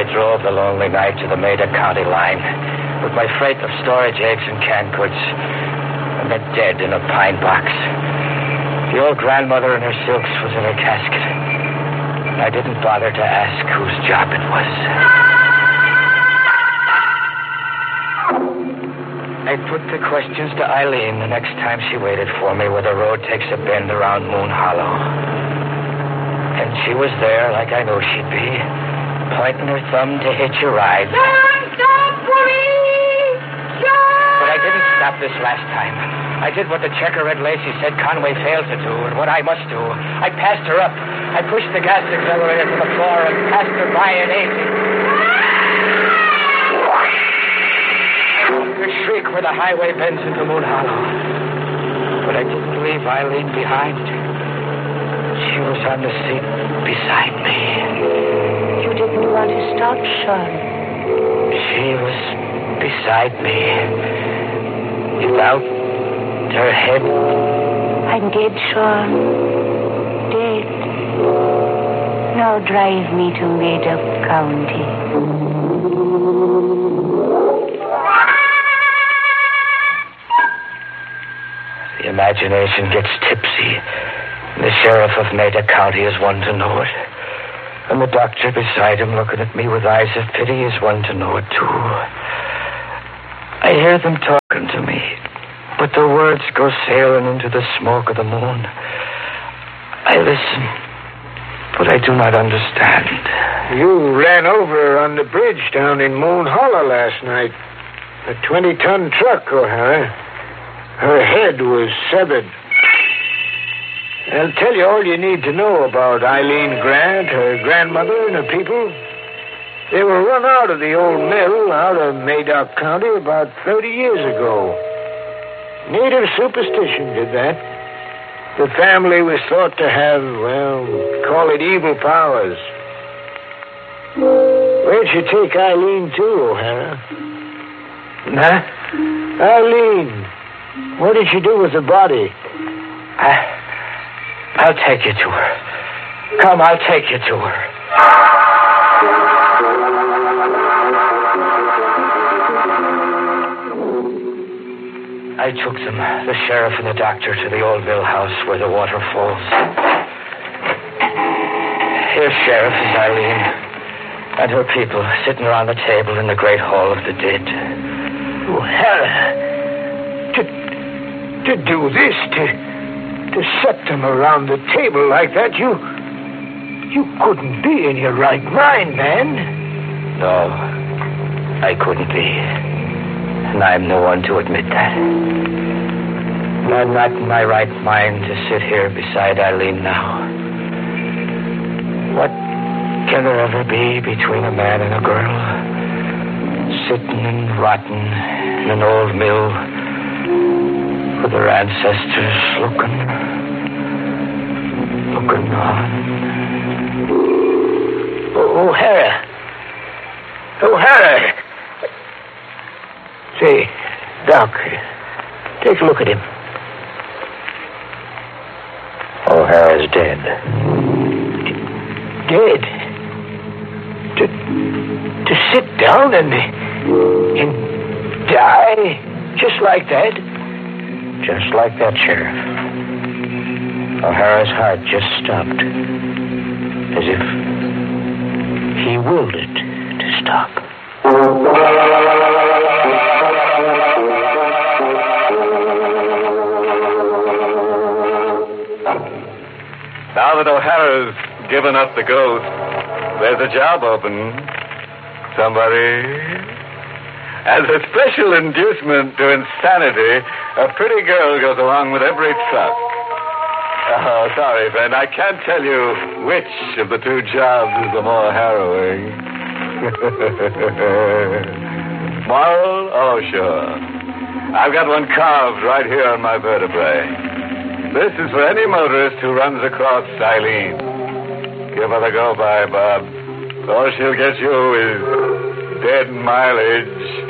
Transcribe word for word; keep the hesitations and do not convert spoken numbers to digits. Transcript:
drove the lonely night to the Maida County line with my freight of storage eggs and canned goods, and then dead in a pine box. The old grandmother in her silks was in her casket. I didn't bother to ask whose job it was. I put the questions to Eileen the next time she waited for me where the road takes a bend around Moon Hollow. And she was there like I know she'd be, pointing her thumb to hitch a ride. Don't stop, police! Stop! But I didn't stop this last time. I did what the checker Red Lacey said Conway failed to do, and what I must do. I passed her up. I pushed the gas accelerator to the floor and passed her by an eighty. A shriek where the highway bends into Moon Hollow. But I didn't leave Eileen behind. She was on the seat beside me. You didn't want to stop, Sean. She was beside me. Without her head. I'm dead, Sean. Dead. Now drive me to Maida County. The imagination gets tipsy. The sheriff of Maida County is one to know it. And the doctor beside him looking at me with eyes of pity is one to know it, too. I hear them talking to me, but the words go sailing into the smoke of the moon. I listen, but I do not understand. You ran over her on the bridge down in Moon Hollow last night. A twenty-ton truck, O'Hara. Her head was severed. I'll tell you all you need to know about Eileen Grant, her grandmother, and her people. They were run out of the old mill out of Maida County about thirty years ago. Native superstition did that. The family was thought to have, well, call it evil powers. Where'd you take Eileen to, O'Hara? Huh? Eileen, what did you do with the body? I... I'll take you to her. Come, I'll take you to her. I took them, the sheriff and the doctor, to the old mill house where the water falls. Here, Sheriff, is Eileen and her people sitting around the table in the great hall of the dead. Oh, Hera, to, to do this, to... To set them around the table like that, you... You couldn't be in your right mind, man. No, I couldn't be. And I'm the one to admit that. I'm not in my right mind to sit here beside Eileen now. What can there ever be between a man and a girl? Sitting and rotting in an old mill with their ancestors looking, looking on. Oh, O'Hara. O'Hara. Say, Doc, take a look at him. O'Hara's dead. D- dead? To, to sit down and, and die just like that? Just like that, Sheriff. O'Hara's heart just stopped. As if he willed it to stop. Now that O'Hara's given up the ghost, there's a job open. Somebody... As a special inducement to insanity, a pretty girl goes along with every truck. Oh, sorry, friend. I can't tell you which of the two jobs is the more harrowing. Moral? Oh, sure. I've got one carved right here on my vertebrae. This is for any motorist who runs across Eileen. Give her the go-by, Bob. All she'll get you is dead mileage.